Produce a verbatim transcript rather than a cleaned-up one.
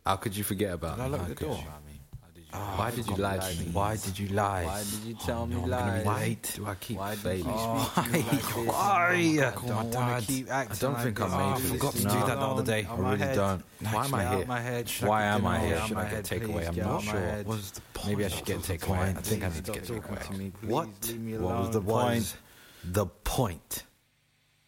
How could you forget about Did I me? lock How the could door? you? Oh, Why did you lie to me? Why did you lie? Why did you tell Oh, me no, I'm gonna lies? be Why late. do I keep Why did failing? you Oh, speak to me like this? why? I I don't don't want to keep acting. I don't like think this. I'm made Oh, for I this. forgot to No. do that the other day. I really don't. Why am I Actually, here? My head, Why am I Get here? out Should my I get head, takeaway? please, I'm get not out my sure. head. What was the point? Maybe I should get What was the takeaway. point? I think I need to Stop get talking takeaway. to me, please. What? Leave me What was alone. the point? The point.